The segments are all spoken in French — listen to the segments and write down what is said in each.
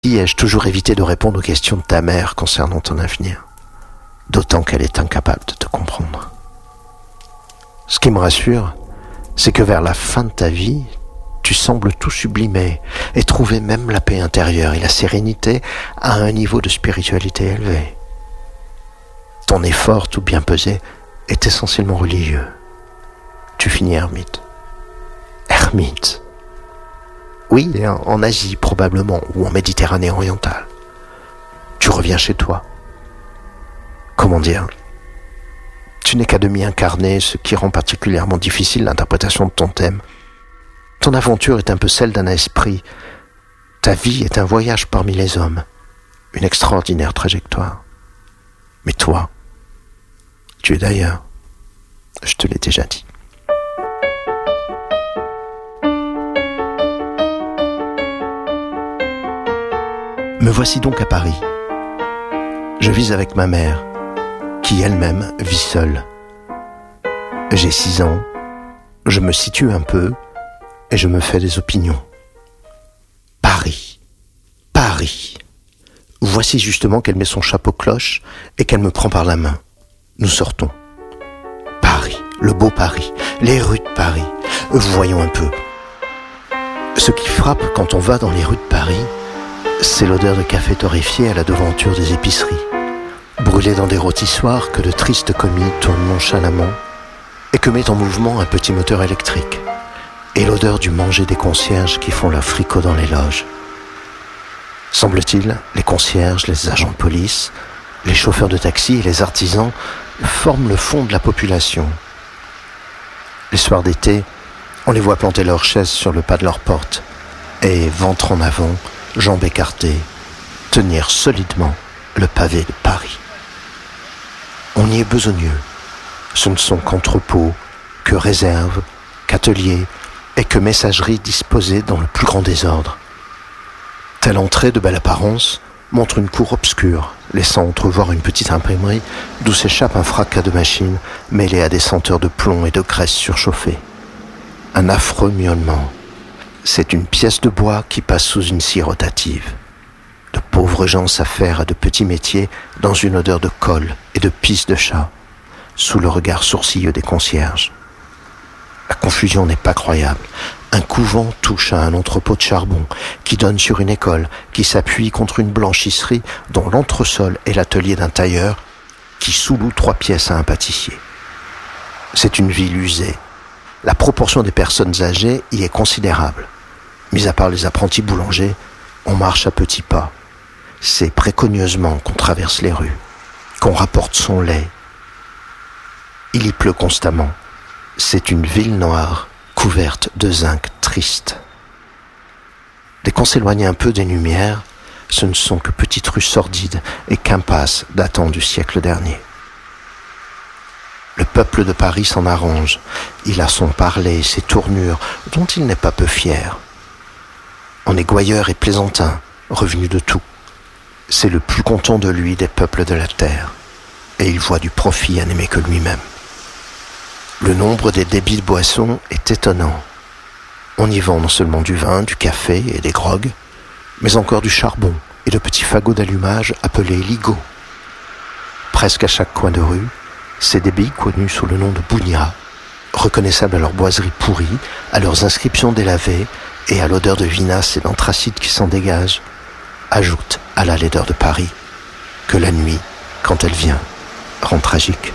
Qui ai-je toujours évité de répondre aux questions de ta mère concernant ton avenir, d'autant qu'elle est incapable de te comprendre. Ce qui me rassure, c'est que vers la fin de ta vie, tu sembles tout sublimer et trouver même la paix intérieure et la sérénité à un niveau de spiritualité élevé. Ton effort, tout bien pesé, est essentiellement religieux. Tu finis ermite. Ermite. Oui, en Asie probablement, ou en Méditerranée orientale. Tu reviens chez toi. Comment dire ? Tu n'es qu'à demi incarné, ce qui rend particulièrement difficile l'interprétation de ton thème. Ton aventure est un peu celle d'un esprit. Ta vie est un voyage parmi les hommes. Une extraordinaire trajectoire. Mais toi, tu es d'ailleurs. Je te l'ai déjà dit. Me voici donc à Paris. Je vis avec ma mère, qui elle-même vit seule. J'ai 6 ans, je me situe un peu et je me fais des opinions. Paris, Paris. Voici justement qu'elle met son chapeau cloche et qu'elle me prend par la main. Nous sortons. Paris, le beau Paris, les rues de Paris. Voyons un peu. Ce qui frappe quand on va dans les rues de Paris, c'est l'odeur de café torréfié à la devanture des épiceries, brûlé dans des rôtissoirs que de tristes commis tournent nonchalamment et que met en mouvement un petit moteur électrique, et l'odeur du manger des concierges qui font leur fricot dans les loges. Semble-t-il, les concierges, les agents de police, les chauffeurs de taxi et les artisans forment le fond de la population. Les soirs d'été, on les voit planter leurs chaises sur le pas de leur porte et, ventre en avant, jambes écartées, tenir solidement le pavé de Paris. On y est besogneux. Ce ne sont qu'entrepôts, que réserves, qu'ateliers et que messageries disposées dans le plus grand désordre. Telle entrée de belle apparence montre une cour obscure, laissant entrevoir une petite imprimerie d'où s'échappe un fracas de machines mêlé à des senteurs de plomb et de graisse surchauffée. Un affreux miaulement. C'est une pièce de bois qui passe sous une scie rotative. De pauvres gens s'affairent à de petits métiers dans une odeur de colle et de pisse de chat, sous le regard sourcilleux des concierges. La confusion n'est pas croyable. Un couvent touche à un entrepôt de charbon qui donne sur une école qui s'appuie contre une blanchisserie dont l'entresol est l'atelier d'un tailleur qui sous-loue 3 pièces à un pâtissier. C'est une ville usée. La proportion des personnes âgées y est considérable. Mis à part les apprentis boulangers, on marche à petits pas. C'est précautionneusement qu'on traverse les rues, qu'on rapporte son lait. Il y pleut constamment. C'est une ville noire, couverte de zinc triste. Dès qu'on s'éloigne un peu des lumières, ce ne sont que petites rues sordides et qu'impasses datant du siècle dernier. Le peuple de Paris s'en arrange. Il a son parler, ses tournures, dont il n'est pas peu fier. On est gouailleur et plaisantin, revenu de tout. C'est le plus content de lui des peuples de la terre, et il voit du profit à n'aimer que lui-même. Le nombre des débits de boissons est étonnant. On y vend non seulement du vin, du café et des grogues, mais encore du charbon et de petits fagots d'allumage appelés ligots. Presque à chaque coin de rue, ces débits connus sous le nom de bougnats, reconnaissables à leurs boiseries pourries, à leurs inscriptions délavées et à l'odeur de vinasse et d'anthracite qui s'en dégage, ajoutent à la laideur de Paris que la nuit, quand elle vient, rend tragique.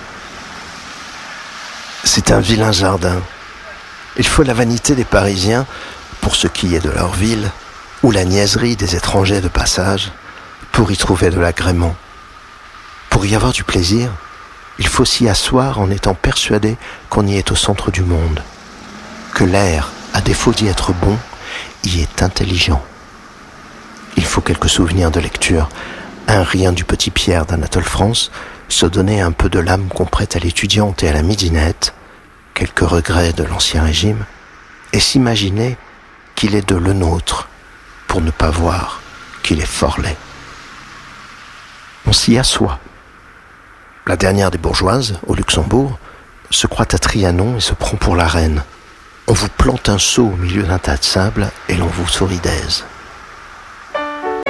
C'est un vilain jardin. Il faut la vanité des Parisiens, pour ce qui est de leur ville, ou la niaiserie des étrangers de passage, pour y trouver de l'agrément. Pour y avoir du plaisir, il faut s'y asseoir en étant persuadé qu'on y est au centre du monde, que l'air, à défaut d'y être bon, y est intelligent. Il faut quelques souvenirs de lecture, un rien du Petit Pierre d'Anatole France, se donner un peu de l'âme qu'on prête à l'étudiante et à la midinette, quelques regrets de l'Ancien Régime, et s'imaginer qu'il est de le nôtre, pour ne pas voir qu'il est fort laid. On s'y assoit. La dernière des bourgeoises, au Luxembourg, se croit à Trianon et se prend pour la reine. On vous plante un seau au milieu d'un tas de sable et l'on vous sourit d'aise.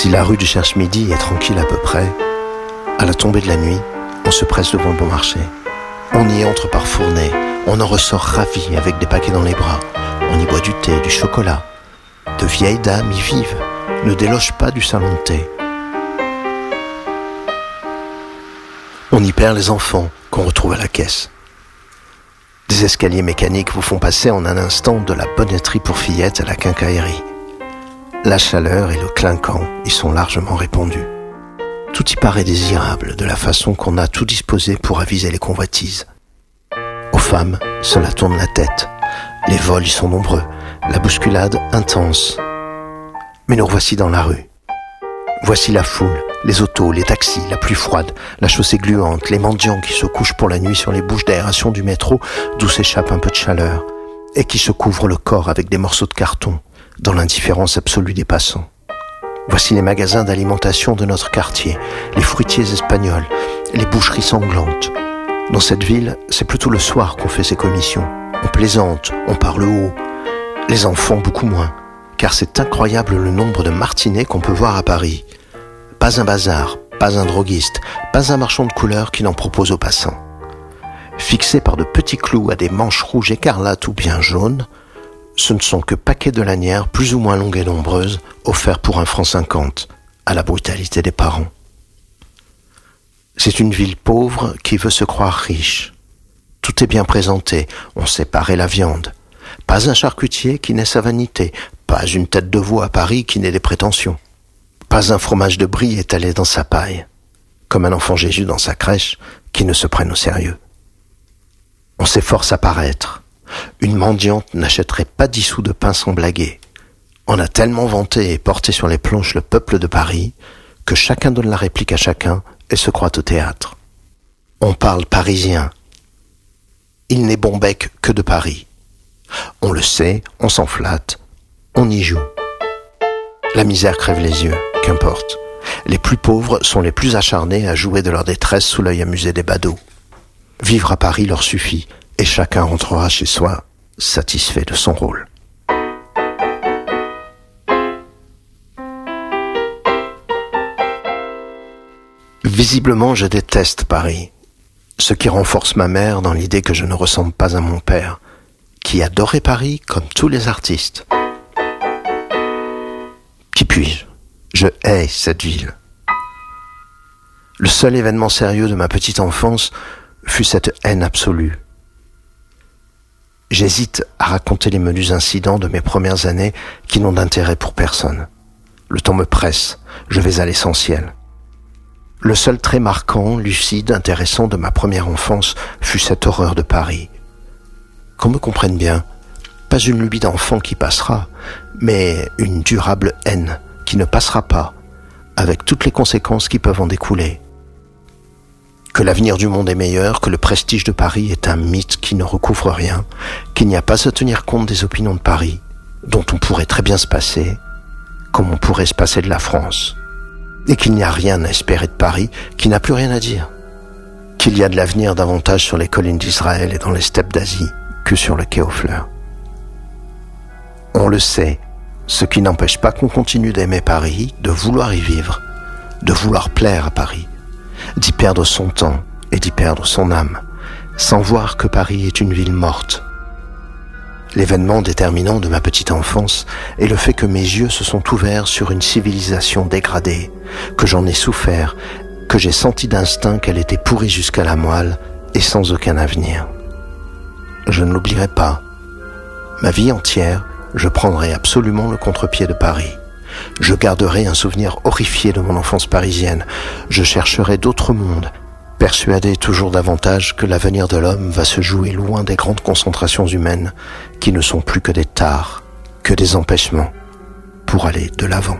Si la rue du Cherche-Midi est tranquille à peu près, à la tombée de la nuit, on se presse devant le bon marché. On y entre par fournée, on en ressort ravi avec des paquets dans les bras. On y boit du thé, du chocolat. De vieilles dames y vivent, ne délogent pas du salon de thé. On y perd les enfants qu'on retrouve à la caisse. Des escaliers mécaniques vous font passer en un instant de la bonneterie pour fillettes à la quincaillerie. La chaleur et le clinquant y sont largement répandus. Tout y paraît désirable de la façon qu'on a tout disposé pour aviser les convoitises. Aux femmes, cela tourne la tête. Les vols y sont nombreux, la bousculade intense. Mais nous revoici dans la rue. Voici la foule, les autos, les taxis, la pluie froide, la chaussée gluante, les mendiants qui se couchent pour la nuit sur les bouches d'aération du métro d'où s'échappe un peu de chaleur et qui se couvrent le corps avec des morceaux de carton dans l'indifférence absolue des passants. Voici les magasins d'alimentation de notre quartier, les fruitiers espagnols, les boucheries sanglantes. Dans cette ville, c'est plutôt le soir qu'on fait ses commissions. On plaisante, on parle haut. Les enfants beaucoup moins, car c'est incroyable le nombre de martinets qu'on peut voir à Paris. Pas un bazar, pas un droguiste, pas un marchand de couleurs qui n'en propose aux passants. Fixés par de petits clous à des manches rouges écarlates ou bien jaunes, ce ne sont que paquets de lanières plus ou moins longues et nombreuses, offerts pour 1,50 franc, à la brutalité des parents. C'est une ville pauvre qui veut se croire riche. Tout est bien présenté, on sait parer la viande. Pas un charcutier qui n'ait sa vanité, pas une tête de veau à Paris qui n'ait des prétentions. Pas un fromage de brie étalé dans sa paille, comme un enfant Jésus dans sa crèche qui ne se prenne au sérieux. On s'efforce à paraître. Une mendiante n'achèterait pas 10 sous de pain sans blaguer. On a tellement vanté et porté sur les planches le peuple de Paris que chacun donne la réplique à chacun et se croit au théâtre. On parle parisien. Il n'est bon bec que de Paris. On le sait, on s'en flatte, on y joue. La misère crève les yeux, qu'importe. Les plus pauvres sont les plus acharnés à jouer de leur détresse sous l'œil amusé des badauds. Vivre à Paris leur suffit, et chacun rentrera chez soi, satisfait de son rôle. Visiblement, je déteste Paris, ce qui renforce ma mère dans l'idée que je ne ressemble pas à mon père, qui adorait Paris comme tous les artistes. Qui puis-je ? Je hais cette ville. Le seul événement sérieux de ma petite enfance fut cette haine absolue. J'hésite à raconter les menus incidents de mes premières années qui n'ont d'intérêt pour personne. Le temps me presse, je vais à l'essentiel. Le seul trait marquant, lucide, intéressant de ma première enfance fut cette horreur de Paris. Qu'on me comprenne bien, pas une lubie d'enfant qui passera, mais une durable haine qui ne passera pas, avec toutes les conséquences qui peuvent en découler. Que l'avenir du monde est meilleur, que le prestige de Paris est un mythe qui ne recouvre rien, qu'il n'y a pas à tenir compte des opinions de Paris, dont on pourrait très bien se passer, comme on pourrait se passer de la France, et qu'il n'y a rien à espérer de Paris, qui n'a plus rien à dire, qu'il y a de l'avenir davantage sur les collines d'Israël et dans les steppes d'Asie que sur le quai aux fleurs. On le sait, ce qui n'empêche pas qu'on continue d'aimer Paris, de vouloir y vivre, de vouloir plaire à Paris, d'y perdre son temps et d'y perdre son âme, sans voir que Paris est une ville morte. L'événement déterminant de ma petite enfance est le fait que mes yeux se sont ouverts sur une civilisation dégradée, que j'en ai souffert, que j'ai senti d'instinct qu'elle était pourrie jusqu'à la moelle et sans aucun avenir. Je ne l'oublierai pas. Ma vie entière, je prendrai absolument le contre-pied de Paris. Je garderai un souvenir horrifié de mon enfance parisienne. Je chercherai d'autres mondes, persuadé toujours davantage que l'avenir de l'homme va se jouer loin des grandes concentrations humaines qui ne sont plus que des tares, que des empêchements pour aller de l'avant.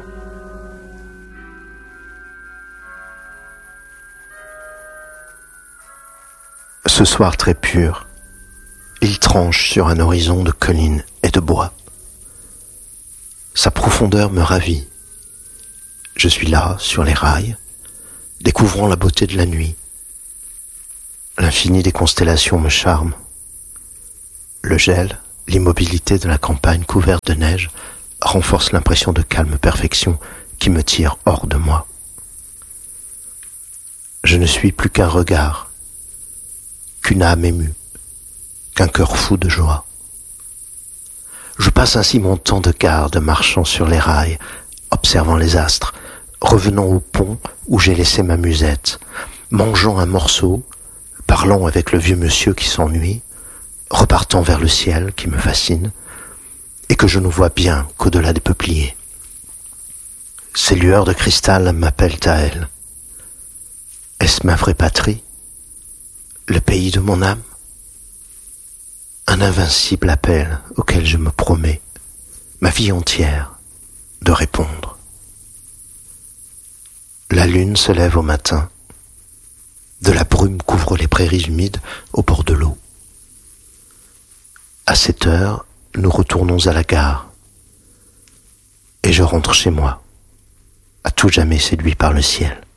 Ce soir très pur, il tranche sur un horizon de collines et de bois. Sa profondeur me ravit. Je suis là, sur les rails, découvrant la beauté de la nuit. L'infini des constellations me charme. Le gel, l'immobilité de la campagne couverte de neige renforce l'impression de calme perfection qui me tire hors de moi. Je ne suis plus qu'un regard, qu'une âme émue, qu'un cœur fou de joie. Je passe ainsi mon temps de garde marchant sur les rails, observant les astres, revenant au pont où j'ai laissé ma musette, mangeant un morceau, parlant avec le vieux monsieur qui s'ennuie, repartant vers le ciel qui me fascine, et que je ne vois bien qu'au-delà des peupliers. Ces lueurs de cristal m'appellent à elles. Est-ce ma vraie patrie, le pays de mon âme? Un invincible appel auquel je me promets, ma vie entière, de répondre. La lune se lève au matin. De la brume couvre les prairies humides au bord de l'eau. À 7 heures, nous retournons à la gare. Et je rentre chez moi, à tout jamais séduit par le ciel.